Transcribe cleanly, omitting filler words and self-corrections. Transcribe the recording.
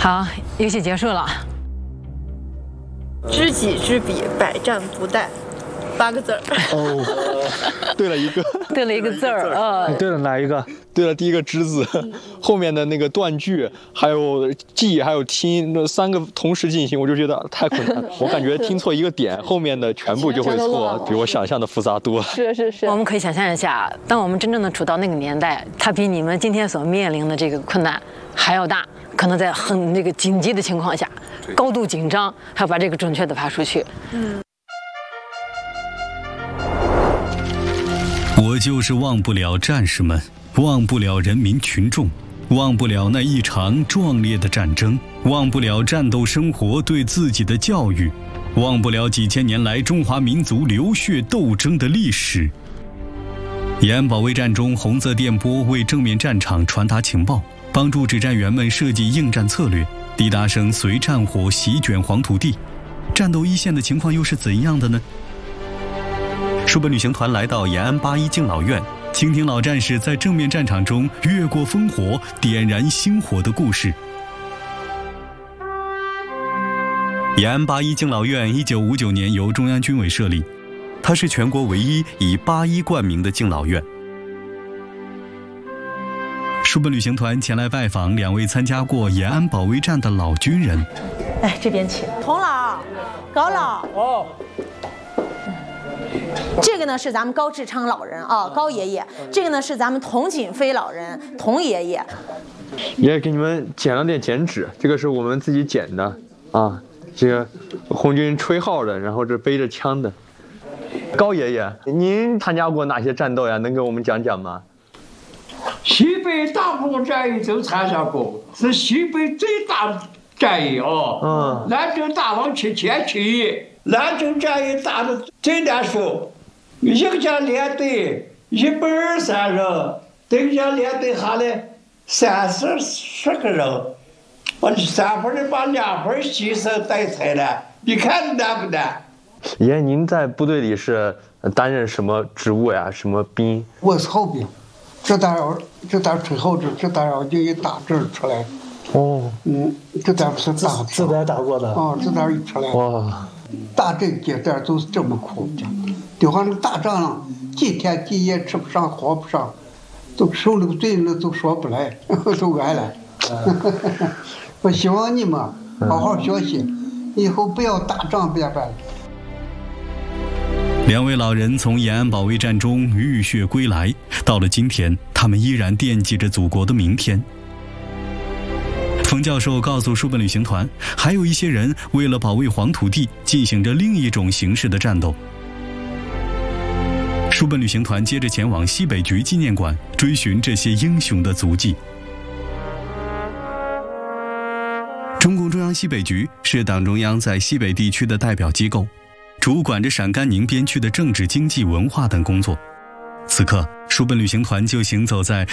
好，游戏结束了。 知己知彼，百战不殆，8个字儿。 哦，对了一个， 对了一个字儿。 对了哪一个？ 对了第一个知字，后面的那个断句，还有记，还有听，那3个同时进行，我就觉得太困难了。我感觉听错一个点，后面的全部就会错，比我想象的复杂多。 是。 我们可以想象一下，当我们真正的处到那个年代，它比你们今天所面临的这个困难还要大，可能在很那个紧急的情况下，高度紧张，还要把这个准确的发出去。 我就是忘不了战士们，忘不了人民群众，忘不了那一场壮烈的战争，忘不了战斗生活对自己的教育，忘不了几千年来中华民族流血斗争的历史。延安保卫战中，红色电波为正面战场传达情报，帮助指战员们设计应战策略，滴答声随战火席卷黄土地。战斗一线的情况又是怎样的呢？书本旅行团来到延安81敬老院，倾听老战士在正面战场中越过烽火、点燃星火的故事。延安81敬老院1959年由中央军委设立，它是全国唯一以81冠名的敬老院。书本旅行团前来拜访2位参加过延安保卫战的老军人。 哎，这边请。童老、高老。哦。这个呢是咱们高志昌老人啊，高爷爷。这个呢是咱们童锦飞老人，童爷爷。 也给你们剪了点剪纸，这个是我们自己剪的啊。这个红军吹号的，然后这背着枪的。高爷爷，您参加过哪些战斗呀？能给我们讲讲吗？ 西北大部分战役都参加过，是西北最大的战役哦。兰州大王去前期，兰州战役打的最难受，营江连队123人，对江连队下来30个人，我3分人把2分牺牲带彩了，你看难不难？ 爷，您在部队里是担任什么职务呀？什么兵？ 我是后兵，这单吹后指，这单我就一打这儿出来。 哦， 这单不是打自个打过的。 哦，这单一出来。 哇， 打这个阶段都是这么苦的，就好像打仗了，几天几夜吃不上喝不上，都受了罪了都说不来，都挨了。我希望你们好好学习，以后不要打仗别办了。 2位老人从延安保卫战中浴血归来，到了今天，他们依然惦记着祖国的明天。冯教授告诉书本旅行团，还有一些人为了保卫黄土地，进行着另一种形式的战斗。书本旅行团接着前往西北局纪念馆，追寻这些英雄的足迹。中共中央西北局是党中央在西北地区的代表机构，主管着陕甘宁边区的政治、经济、文化等工作。此刻，书本旅行团就行走在